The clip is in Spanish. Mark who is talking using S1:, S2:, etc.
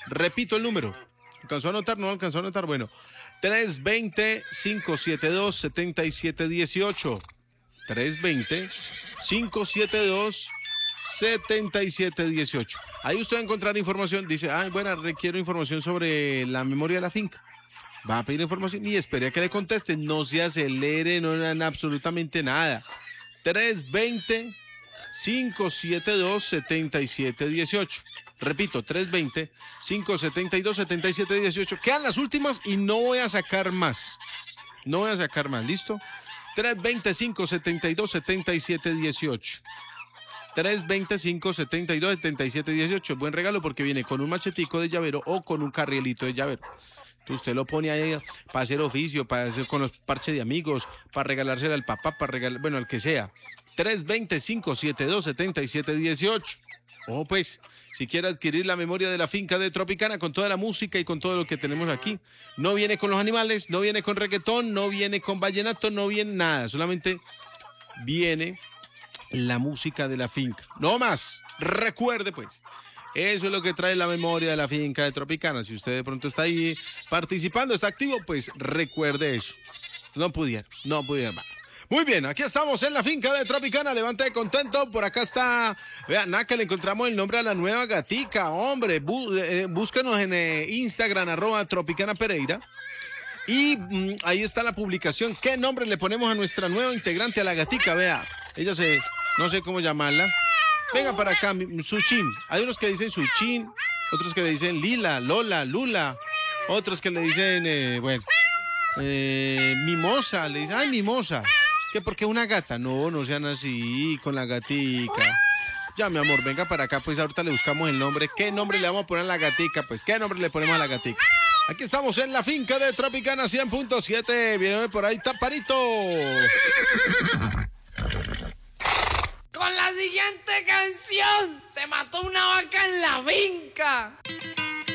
S1: Repito el número. ¿Alcanzó a anotar? ¿No alcanzó a anotar? Bueno, 320-572-7718. 320-572-7718. Ahí usted va a encontrar información. Dice, bueno, requiero información sobre la memoria de la finca. Va a pedir información y espere a que le contesten. No se acelere, no hagan absolutamente nada. 320-572-7718. Repito, 320-572-7718. Quedan las últimas y no voy a sacar más. No voy a sacar más, ¿listo? 320-572-7718. 320-572-7718. Buen regalo porque viene con un machetico de llavero o con un carrielito de llavero. Entonces usted lo pone ahí para hacer oficio, para hacer con los parches de amigos, para regalárselo al papá, para regalar, bueno, al que sea. 320-572-7718. Ojo pues, si quiere adquirir la memoria de la finca de Tropicana con toda la música y con todo lo que tenemos aquí. No viene con los animales, no viene con reggaetón, no viene con vallenato, no viene nada. Solamente viene la música de la finca. No más. Recuerde pues. Eso es lo que trae la memoria de la finca de Tropicana. Si usted de pronto está ahí participando, está activo, pues recuerde eso. No pudiera. Muy bien, aquí estamos en la finca de Tropicana, levante contento, por acá está, vean, acá le encontramos el nombre a la nueva gatica, hombre, búscanos en Instagram, @Tropicana Pereira, y ahí está la publicación, ¿qué nombre le ponemos a nuestra nueva integrante, a la gatica? Vea, ella no sé cómo llamarla, venga para acá, Suchín, hay unos que dicen Suchín, otros que le dicen Lila, Lola, Lula, otros que le dicen, Mimosa, le dicen, ay, Mimosa. ¿Qué? ¿Por qué una gata? No sean así con la gatica. Ya, mi amor, venga para acá, pues ahorita le buscamos el nombre. ¿Qué nombre le vamos a poner a la gatica? Pues, ¿qué nombre le ponemos a la gatica? Aquí estamos en la finca de Tropicana 100.7. Viene por ahí, Taparito.
S2: Con la siguiente canción, se mató una vaca en la finca.